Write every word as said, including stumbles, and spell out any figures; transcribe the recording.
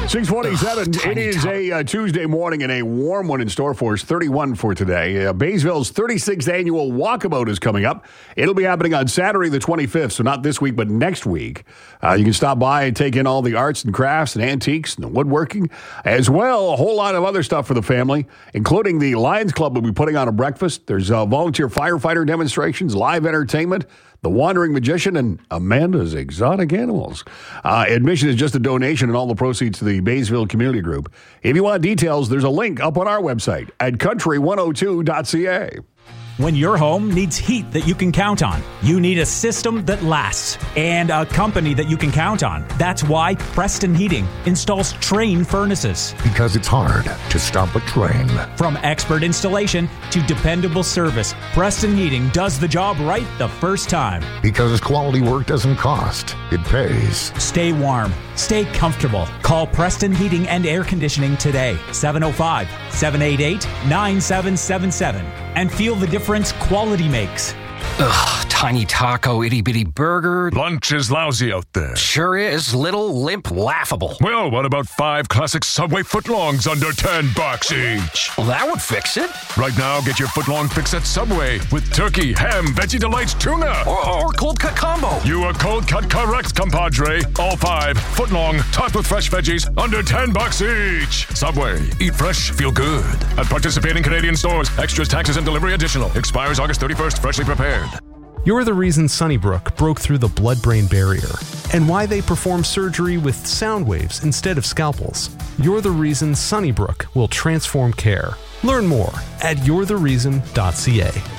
six forty-seven. Oh, it is a uh, Tuesday morning and a warm one in store for us. thirty-one for today. Uh, Baysville's thirty-sixth annual Walkabout is coming up. It'll be happening on Saturday the twenty-fifth, so not this week, but next week. Uh, you can stop by and take in all the arts and crafts and antiques and the woodworking, as well a whole lot of other stuff for the family, including the Lions Club will be putting on a breakfast. There's uh, volunteer firefighter demonstrations, live entertainment, The Wandering Magician, and Amanda's Exotic Animals. Uh, admission is just a donation, and all the proceeds to the Baysville Community Group. If you want details, there's a link up on our website at country one oh two dot c a. When your home needs heat that you can count on, you need a system that lasts and a company that you can count on. That's why Preston Heating installs Trane furnaces. Because it's hard to stop a train. From expert installation to dependable service, Preston Heating does the job right the first time. Because quality work doesn't cost, it pays. Stay warm. Stay comfortable. Call Preston Heating and Air Conditioning today, seven oh five, seven eight eight, nine seven seven seven, and feel the difference quality makes. Ugh, tiny taco, itty-bitty burger. Lunch is lousy out there. Sure is. Little, limp, laughable. Well, what about five classic Subway footlongs under ten bucks each? Well, that would fix it. Right now, get your footlong fix at Subway with turkey, ham, veggie delights, tuna. Or, or cold cut combo. You are cold cut correct, compadre. All five, footlong, topped with fresh veggies, under ten bucks each. Subway, eat fresh, feel good. At participating Canadian stores, extras, taxes, and delivery additional. Expires August thirty-first, freshly prepared. You're the reason Sunnybrook broke through the blood-brain barrier and why they perform surgery with sound waves instead of scalpels. You're the reason Sunnybrook will transform care. Learn more at you're the reason dot c a.